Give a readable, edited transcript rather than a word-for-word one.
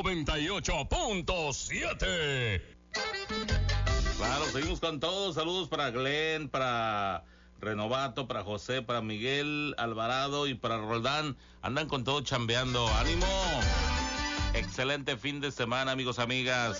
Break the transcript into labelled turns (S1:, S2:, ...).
S1: 98.7.
S2: Claro, seguimos con todos. Saludos para Glenn, para Renovato, para José, para Miguel Alvarado y para Roldán. Andan con todo chambeando. ¡Ánimo! Excelente fin de semana, amigos, amigas.